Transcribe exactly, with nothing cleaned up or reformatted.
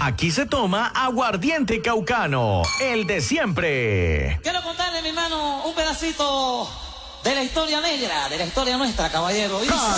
Aquí se toma aguardiente caucano, el de siempre. Quiero contarle, mi hermano, un pedacito de la historia negra, de la historia nuestra, caballero. Dice...